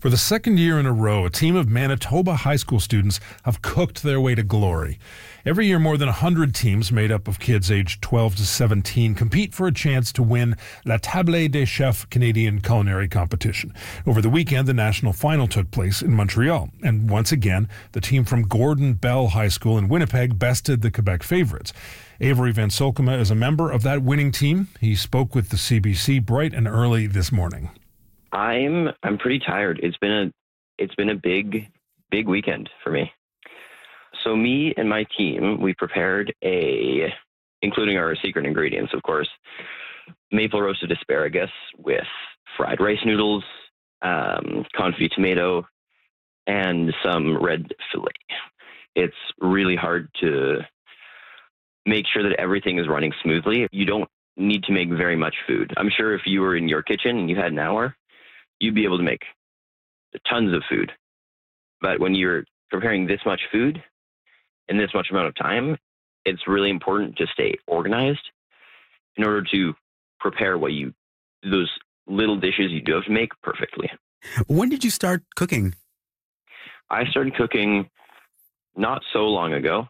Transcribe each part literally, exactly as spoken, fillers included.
For the second year in a row, a team of Manitoba high school students have cooked their way to glory. Every year, more than one hundred teams made up of kids aged twelve to seventeen compete for a chance to win La Table des Chefs Canadian culinary competition. Over the weekend, the national final took place in Montreal. And once again, the team from Gordon Bell High School in Winnipeg bested the Quebec favorites. Avery Van Solkema is a member of that winning team. He spoke with the C B C bright and early this morning. I'm I'm pretty tired. It's been a it's been a big big weekend for me. So me and my team, we prepared a, including our secret ingredients, of course, maple roasted asparagus with fried rice noodles, um, confit tomato, and some red filet. It's really hard to make sure that everything is running smoothly. You don't need to make very much food. I'm sure if you were in your kitchen and you had an hour, you'd be able to make tons of food. But when you're preparing this much food in this much amount of time, it's really important to stay organized in order to prepare what you, those little dishes you do have to make perfectly. When did you start cooking? I started cooking not so long ago.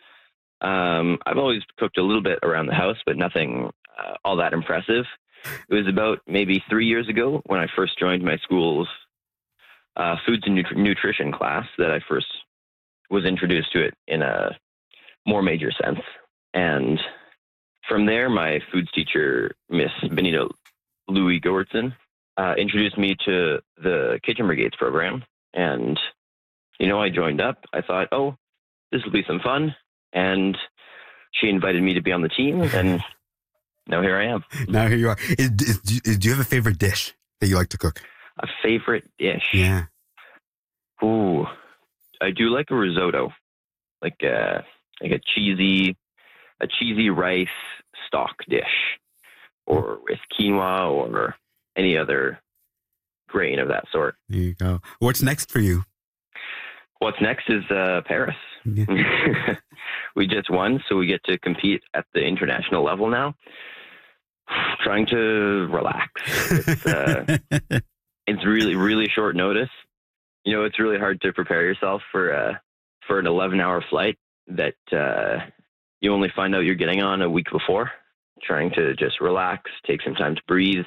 Um, I've always cooked a little bit around the house, but nothing uh, all that impressive. It was about maybe three years ago when I first joined my school's uh, foods and nut- nutrition class that I first was introduced to it in a more major sense. And from there, my foods teacher, Miss Benita Louis Goertzen, uh, introduced me to the Kitchen Brigades program. And, you know, I joined up. I thought, oh, this will be some fun. And she invited me to be on the team, and now here I am. Now here you are. Is, is, is, do you have a favorite dish that you like to cook? A favorite dish? Yeah. Ooh, I do like a risotto, like a like a cheesy, a cheesy rice stock dish, or with quinoa or any other grain of that sort. There you go. What's next for you? What's next is uh, Paris. Yeah. We just won, so we get to compete at the international level now. Trying to relax. It's, uh, it's really, really short notice. You know, it's really hard to prepare yourself for uh, for an eleven-hour flight that uh, you only find out you're getting on a week before. Trying to just relax, take some time to breathe.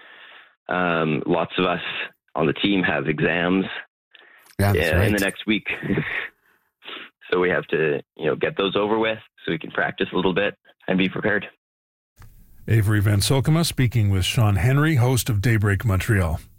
Um, lots of us on the team have exams yeah, that's uh, right. in the next week. So we have to, you know, get those over with so we can practice a little bit and be prepared. Avery Van Solkema speaking with Sean Henry, host of Daybreak Montreal.